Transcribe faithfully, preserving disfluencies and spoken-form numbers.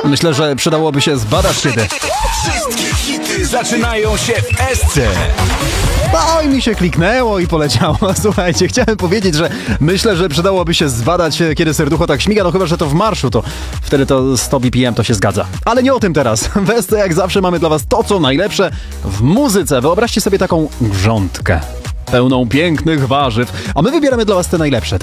Myślę, że przydałoby się zbadać kiedy. Wszystkie hity zaczynają się w Esce. Oj, mi się kliknęło i poleciało. Słuchajcie, chciałem powiedzieć, że myślę, że przydałoby się zbadać, kiedy serducho tak śmiga, no chyba, że to w marszu, to wtedy to sto B P M to się zgadza. Ale nie o tym teraz. W Esce jak zawsze mamy dla was to, co najlepsze w muzyce. Wyobraźcie sobie taką grządkę pełną pięknych warzyw, a my wybieramy dla was te najlepsze.